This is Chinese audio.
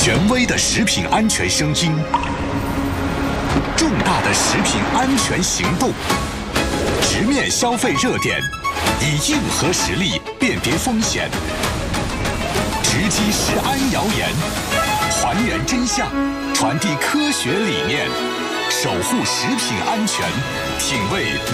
权威的食品安全声音，重大的食品安全行动，直面消费热点，以硬核实力辨别风险，直击食安谣言，还原真相，传递科学理念，守护食品安全，挺卫